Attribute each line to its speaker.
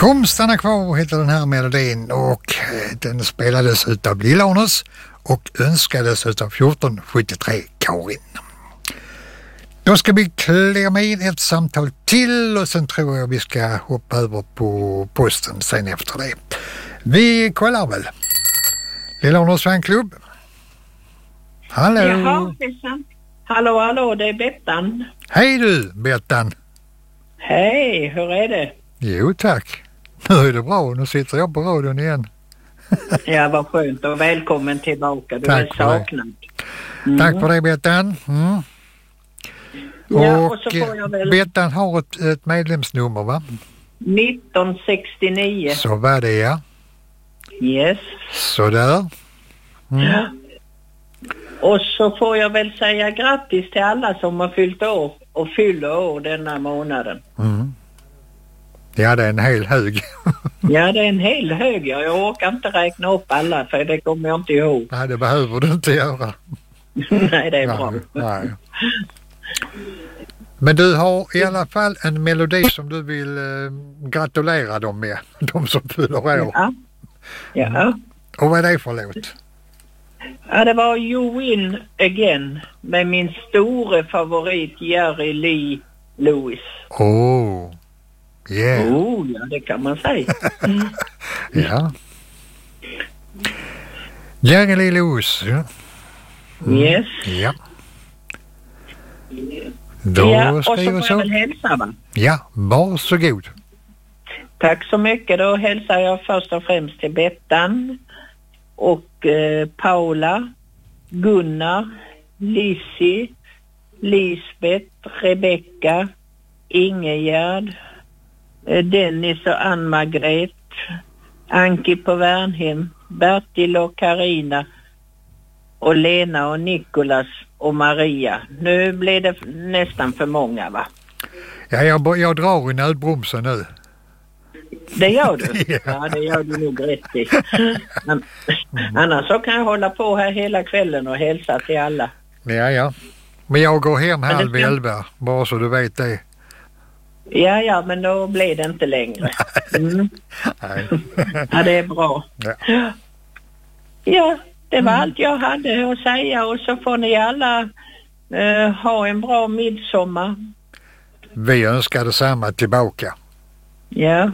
Speaker 1: Kom stanna kvar heter den här melodin och den spelades utav Lillarnes och önskades utav 1473 Karin. Då ska vi klämma in ett samtal till och sen tror jag vi ska hoppa över på posten sen efter det. Vi kollar väl. Lillarnes fanklubb. Hallå.
Speaker 2: Jaha, hallå, det är Bettan.
Speaker 1: Hej du, Bettan.
Speaker 2: Hej, hur är det?
Speaker 1: Jo tack. Nu är det bra, nu sitter jag på radion igen.
Speaker 2: Ja, vad skönt och välkommen tillbaka. Du
Speaker 1: tack
Speaker 2: är saknad.
Speaker 1: Tack för det, Bettan.
Speaker 2: Ja,
Speaker 1: och
Speaker 2: så får jag väl...
Speaker 1: Bettan har ett medlemsnummer, va?
Speaker 2: 1969.
Speaker 1: Så var det, ja.
Speaker 2: Yes.
Speaker 1: Så där.
Speaker 2: Ja. Och så får jag väl säga grattis till alla som har fyllt år och fyller år denna månaden.
Speaker 1: Ja, det är en hel hög.
Speaker 2: Ja, det är en hel hög. Jag orkar inte räkna upp alla för det kommer jag inte ihåg.
Speaker 1: Nej, det behöver du inte göra.
Speaker 2: Nej, det är bra.
Speaker 1: Nej. Men du har i alla fall en melodi som du vill gratulera dem med. De som fyller år.
Speaker 2: Ja.
Speaker 1: Och vad är det för låt?
Speaker 2: Ja, det var You Win Again med min store favorit Jerry Lee Lewis.
Speaker 1: Yeah.
Speaker 2: Ja, det kan man säga.
Speaker 1: Ja. Jerry Lee Lewis. Ja.
Speaker 2: Yes.
Speaker 1: Ja. Då
Speaker 2: och så får jag
Speaker 1: så.
Speaker 2: väl hälsa, va?
Speaker 1: Ja, varsågod.
Speaker 2: Tack så mycket. Då hälsar jag först och främst till Bettan och Paula, Gunnar, Lissi, Lisbeth, Rebecka, Ingegärd, Dennis och Ann-Margret, Anki på Värnhem, Bertil och Karina och Lena och Nikolas och Maria. Nu blir det nästan för många, va?
Speaker 1: Ja, jag drar i nödbromsen nu.
Speaker 2: Det gör du? Ja, det gör du nog rätt i. Annars så kan jag hålla på här hela kvällen och hälsa till alla.
Speaker 1: Ja. Men jag går hem 10:30, bara så du vet det.
Speaker 2: Ja, men då blir det inte längre.
Speaker 1: Nej.
Speaker 2: Ja, det är bra. Ja, det var allt jag hade att säga och så får ni alla ha en bra midsommar.
Speaker 1: Vi önskar detsamma tillbaka.
Speaker 2: Ja.